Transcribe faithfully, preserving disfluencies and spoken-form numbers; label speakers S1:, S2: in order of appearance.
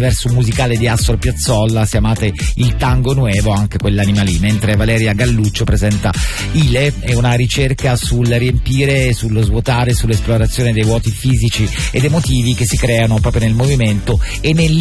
S1: l'universo musicale di Astor Piazzolla, se amate il tango nuevo, anche quell'anima lì, mentre Valeria Galluccio presenta Ile, è una ricerca sul riempire, sullo svuotare, sull'esplorazione dei vuoti fisici ed emotivi che si creano proprio nel movimento e nel